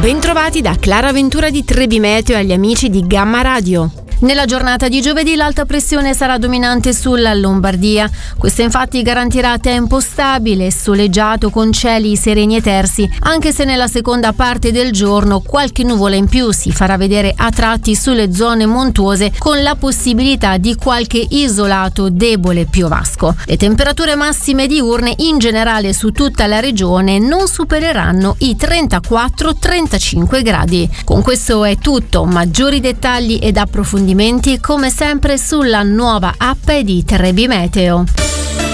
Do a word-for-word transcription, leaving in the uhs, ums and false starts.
Bentrovati da Clara Ventura di Trebi Meteo e agli amici di Gamma Radio. Nella giornata di giovedì l'alta pressione sarà dominante sulla Lombardia. Questa infatti garantirà tempo stabile e soleggiato con cieli sereni e tersi, anche se nella seconda parte del giorno qualche nuvola in più si farà vedere a tratti sulle zone montuose, con la possibilità di qualche isolato debole piovasco. Le temperature massime diurne in generale su tutta la regione non supereranno i trentaquattro trentacinque gradi. Con questo è tutto. Maggiori dettagli ed approfondimenti come sempre sulla nuova app di Trebi Meteo.